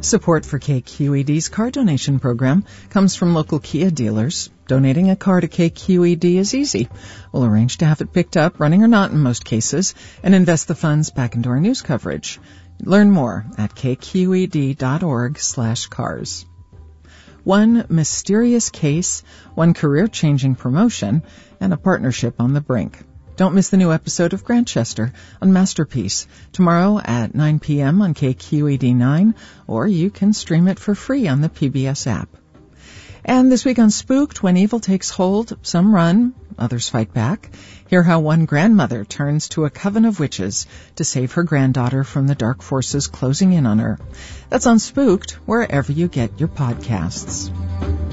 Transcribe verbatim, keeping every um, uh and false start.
Support for K Q E D's car donation program comes from local Kia dealers. Donating a car to K Q E D is easy. We'll arrange to have it picked up, running or not in most cases, and invest the funds back into our news coverage. Learn more at kqed.org slash cars. One mysterious case, one career-changing promotion, and a partnership on the brink. Don't miss the new episode of Grantchester on Masterpiece tomorrow at nine p.m. on K Q E D nine, or you can stream it for free on the P B S app. And this week on Spooked, when evil takes hold, some run, others fight back. Hear how one grandmother turns to a coven of witches to save her granddaughter from the dark forces closing in on her. That's on Spooked, wherever you get your podcasts.